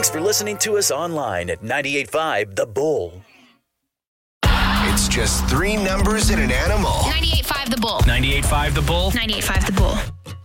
Thanks for listening to us online at 98.5 The Bull. It's just three numbers and an animal. 98.5 The Bull. 98.5 The Bull. 98.5 The Bull.